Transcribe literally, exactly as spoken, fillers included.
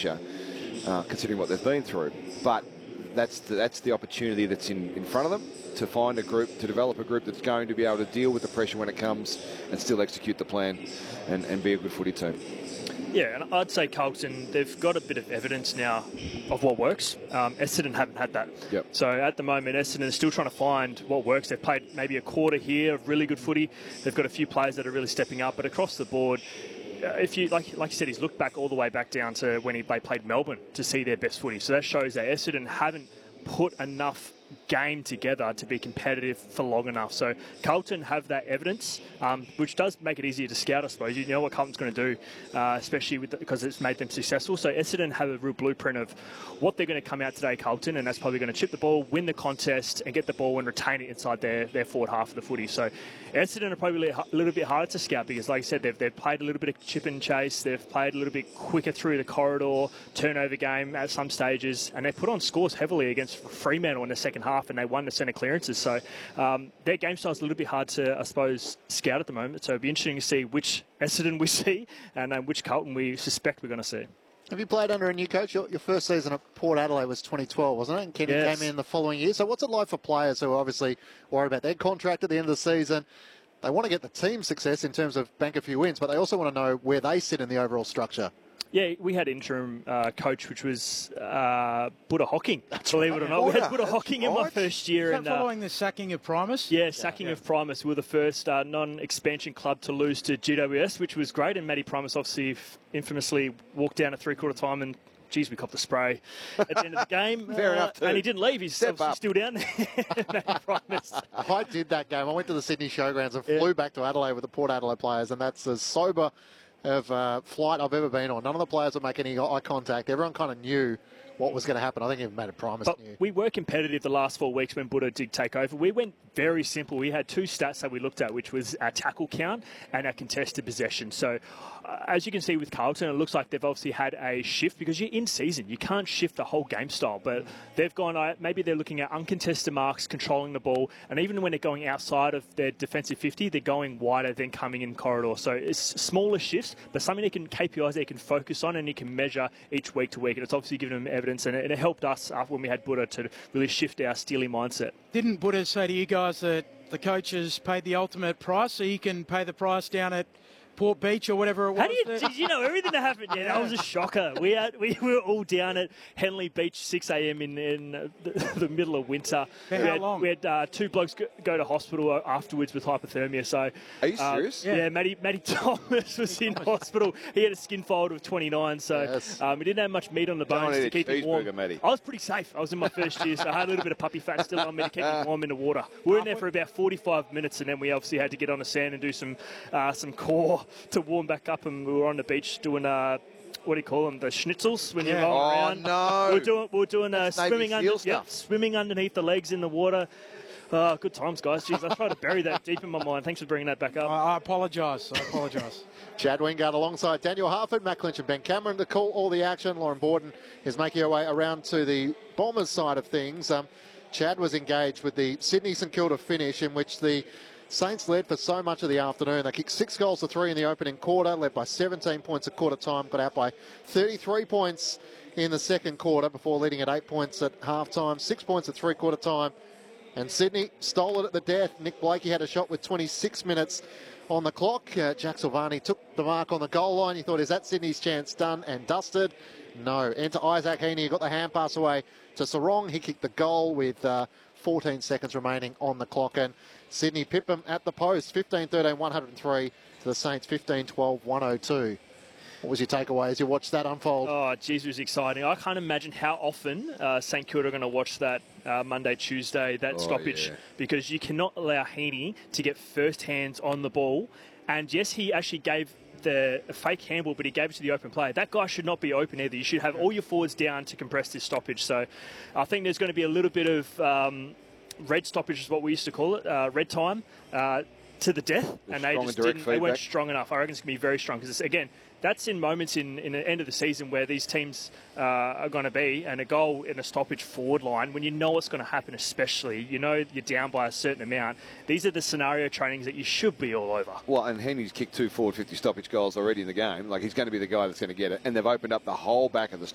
pressure, uh, considering what they've been through. But that's the, that's the opportunity that's in, in front of them, to find a group, to develop a group that's going to be able to deal with the pressure when it comes and still execute the plan and, and be a good footy team. Yeah, and I'd say Carlton, they've got a bit of evidence now of what works. Um, Essendon haven't had that. Yep. So at the moment, Essendon is still trying to find what works. They've played maybe a quarter here of really good footy. They've got a few players that are really stepping up, but across the board, uh, if you like, like you said, he's looked back all the way back down to when he, they played Melbourne to see their best footy. So that shows that Essendon haven't put enough game together to be competitive for long enough. So Carlton have that evidence, um, which does make it easier to scout, I suppose. You know what Carlton's going to do, uh, especially with the, because it's made them successful. So Essendon have a real blueprint of what they're going to come out today, Carlton, and that's probably going to chip the ball, win the contest, and get the ball and retain it inside their, their forward half of the footy. So Essendon are probably a little bit harder to scout because, like I said, they've, they've played a little bit of chip and chase. They've played a little bit quicker through the corridor, turnover game at some stages, and they put on scores heavily against Fremantle in the second half, and they won the centre clearances. So um, their game style is a little bit hard to, I suppose, scout at the moment. So it'll be interesting to see which Essendon we see and um, which Carlton we suspect we're going to see. Have you played under a new coach? Your, your first season at Port Adelaide was twenty twelve, wasn't it? And Kenny Yes. came in the following year. So what's it like for players who are obviously worried about their contract at the end of the season? They want to get the team success in terms of bank a few wins, but they also want to know where they sit in the overall structure. Yeah, we had interim uh, coach, which was uh, Buddha Hocking. That's believe right. it or not. We had Buddha, Buddha Hocking in my right. first year. Is that and, uh, following the sacking of Primus? Yeah, sacking yeah. of Primus. We were the first uh, non-expansion club to lose to G W S, which was great. And Matty Primus obviously f- infamously walked down at three-quarter time and, geez, we copped the spray at the end of the game. Fair uh, enough, too. And he didn't leave. He's Step obviously up. still down there. Matty Primus. I did that game. I went to the Sydney Showgrounds and Yeah. flew back to Adelaide with the Port Adelaide players, and that's as sober of uh, flight I've ever been on. None of the players would make any eye contact. Everyone kind of knew what was going to happen. I think even Matt Primus But knew. we were competitive the last four weeks when Buddha did take over. We went very simple. We had two stats that we looked at, which was our tackle count and our contested possession. So, uh, as you can see with Carlton, it looks like they've obviously had a shift because you're in season. You can't shift the whole game style. But they've gone, uh, maybe they're looking at uncontested marks, controlling the ball. And even when they're going outside of their defensive fifty, they're going wider than coming in corridor. So it's smaller shifts, but something they can, K P Is they can focus on and you can measure each week to week. And it's obviously given them evidence. And it, and it helped us uh, when we had Buddha to really shift our steely mindset. Didn't Buddha say to you guys that the coaches paid the ultimate price so you can pay the price down at Port Beach or whatever it was? How do you, did you know everything that happened? Yeah, that was a shocker. We had, we were all down at Henley Beach, six a.m. in, in the, the middle of winter. For we how had, long? We had uh, two blokes go, go to hospital afterwards with hypothermia. So, Are you uh, serious? Yeah, yeah Matty, Matty Thomas was in hospital. He had a skin fold of twenty-nine, so Yes. um, we didn't have much meat on the Don't bones eat to a keep it warm. cheeseburger, Matty. I was pretty safe. I was in my first year, so I had a little bit of puppy fat still on me to keep me warm in the water. We were in there for about forty-five minutes, and then we obviously had to get on the sand and do some uh, some core to warm back up, and we were on the beach doing uh, what do you call them, the schnitzels when Yeah. you roll Oh, around. no. We were doing we were doing uh, That's Navy swimming SEAL under, yep, stuff. swimming underneath the legs in the water. Uh, good times, guys. Jeez, I tried to bury that deep in my mind. Thanks for bringing that back up. I, I apologise. I apologise. Chad Wingard alongside Daniel Harford, Matt Clinch and Ben Cameron to call all the action. Lauren Borden is making her way around to the Bombers side of things. Um, Chad was engaged with the Sydney St Kilda finish in which the Saints led for so much of the afternoon. They kicked six goals to three in the opening quarter, led by seventeen points at quarter time, got out by thirty-three points in the second quarter before leading at eight points at half time, six points at three quarter time. And Sydney stole it at the death. Nick Blakey had a shot with twenty-six minutes on the clock. Uh, Jack Silvani took the mark on the goal line. He thought, is that Sydney's chance done and dusted? No. Enter Isaac Heaney, got the hand pass away to Sarong. He kicked the goal with uh, fourteen seconds remaining on the clock. And Sydney pip them at the post, fifteen thirteen, one oh three to the Saints, fifteen twelve, one oh two. What was your takeaway as you watched that unfold? Oh, geez, it was exciting. I can't imagine how often uh, St Kilda are going to watch that uh, Monday, Tuesday, that Oh, stoppage, yeah. because you cannot allow Heaney to get first hands on the ball. And yes, he actually gave the fake handball, but he gave it to the open player. That guy should not be open either. You should have all your forwards down to compress this stoppage. So I think there's going to be a little bit of um, red stoppage is what we used to call it, uh, red time, uh, to the death. The and they strong just and direct didn't, they weren't feedback. strong enough. I reckon it's going to be very strong because, again, that's in moments in, in the end of the season where these teams uh, are going to be, and a goal in a stoppage forward line, when you know what's going to happen, especially, you know you're down by a certain amount. These are the scenario trainings that you should be all over. Well, and Henry's kicked two forward fifty stoppage goals already in the game. Like, he's going to be the guy that's going to get it. And they've opened up the whole back of the